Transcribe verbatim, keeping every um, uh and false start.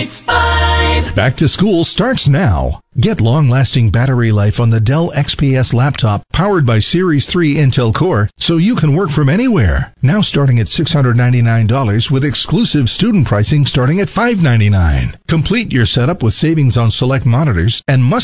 Back to school starts now. Get long-lasting battery life on the Dell X P S laptop powered by Series three Intel Core so you can work from anywhere. Now starting at six hundred ninety-nine dollars with exclusive student pricing starting at five hundred ninety-nine dollars. Complete your setup with savings on select monitors and must